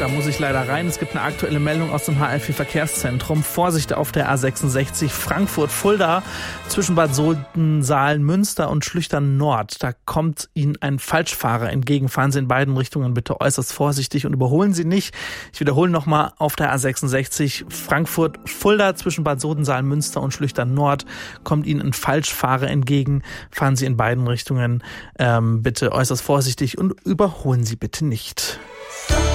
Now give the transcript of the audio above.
da muss ich leider rein. Es gibt eine aktuelle Meldung aus dem HL4 Verkehrszentrum. Vorsicht auf der A66 Frankfurt-Fulda zwischen Bad Sohn-Saalen-Münster und Schlüchtern Nord. Da kommt Ihnen ein Falschfahrer entgegen. Fahren Sie in beiden Richtungen bitte äußerst vorsichtig und überholen Sie nicht. Ich wiederhole nochmal, auf der A66 Frankfurt-Fulda zwischen Bad Sohn-Saalen-Münster und Schlüchtern Nord kommt Ihnen ein Falschfahrer entgegen. Fahren Sie in beiden Richtungen bitte äußerst vorsichtig und überholen Sie bitte nicht.